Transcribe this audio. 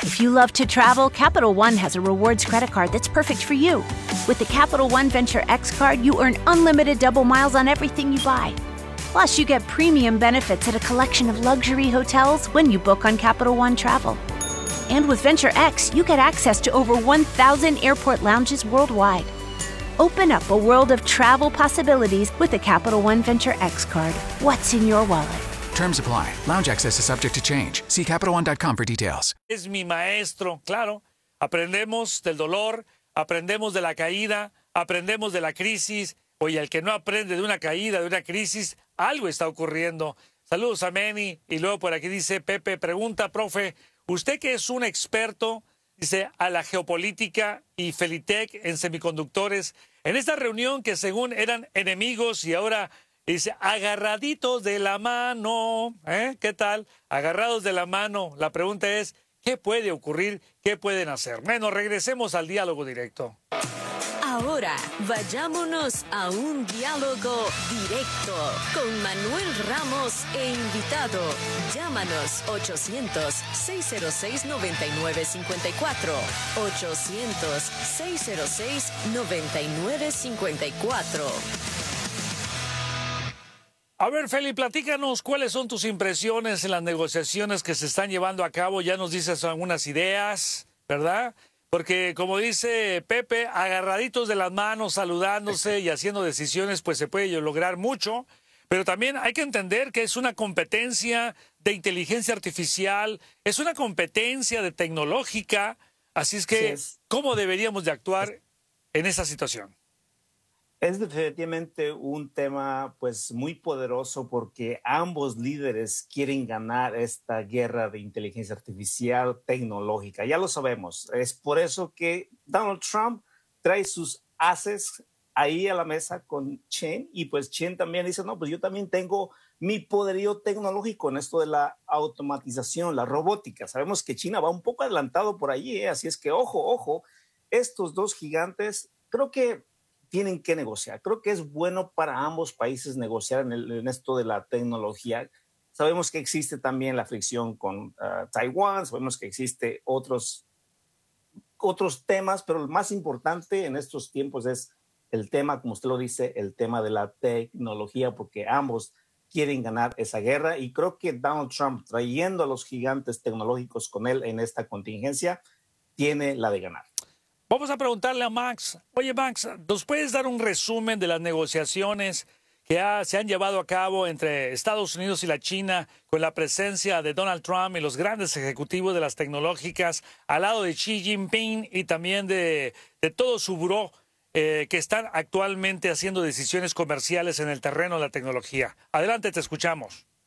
If you love to travel, Capital One has a rewards credit card that's perfect for you. With the Capital One Venture X card, you earn unlimited double miles on everything you buy. Plus, you get premium benefits at a collection of luxury hotels when you book on Capital One Travel. And with Venture X, you get access to over 1,000 airport lounges worldwide. Open up a world of travel possibilities with the Capital One Venture X card. What's in your wallet? Terms apply. Lounge access is subject to change. See CapitalOne.com for details. Es mi maestro, claro. Aprendemos del dolor, aprendemos de la caída, aprendemos de la crisis. Oye, el que no aprende de una caída, de una crisis, algo está ocurriendo. Saludos a Manny. Y luego por aquí dice Pepe, pregunta, profe, usted que es un experto, dice, a la geopolítica y Felitec en semiconductores, en esta reunión que según eran enemigos y ahora dice, agarraditos de la mano, ¿eh? ¿Qué tal? Agarrados de la mano. La pregunta es, ¿qué puede ocurrir? ¿Qué pueden hacer? Bueno, regresemos al diálogo directo. Ahora, vayámonos a un diálogo directo con Manuel Ramos e invitado. Llámanos 800-606-9954. 800-606-9954. A ver, Feli, platícanos cuáles son tus impresiones en las negociaciones que se están llevando a cabo. Ya nos dices algunas ideas, ¿verdad? Porque como dice Pepe, agarraditos de las manos, saludándose y haciendo decisiones, pues se puede lograr mucho. Pero también hay que entender que es una competencia de inteligencia artificial, es una competencia de tecnológica. Así es que, ¿cómo deberíamos de actuar en esa situación? Es definitivamente un tema pues muy poderoso porque ambos líderes quieren ganar esta guerra de inteligencia artificial tecnológica. Ya lo sabemos. Es por eso que Donald Trump trae sus ases ahí a la mesa con Chen y pues Chen también dice, no, pues yo también tengo mi poderío tecnológico en esto de la automatización, la robótica. Sabemos que China va un poco adelantado por allí, así es que ojo, estos dos gigantes creo que tienen que negociar. Creo que es bueno para ambos países negociar en esto de la tecnología. Sabemos que existe también la fricción con Taiwán, sabemos que existe otros temas, pero lo más importante en estos tiempos es el tema, como usted lo dice, el tema de la tecnología, porque ambos quieren ganar esa guerra y creo que Donald Trump, trayendo a los gigantes tecnológicos con él en esta contingencia, tiene la de ganar. Vamos a preguntarle a Max. Oye, Max, ¿nos puedes dar un resumen de las negociaciones que se han llevado a cabo entre Estados Unidos y la China con la presencia de Donald Trump y los grandes ejecutivos de las tecnológicas al lado de Xi Jinping y también de todo su buró que están actualmente haciendo decisiones comerciales en el terreno de la tecnología? Adelante, te escuchamos.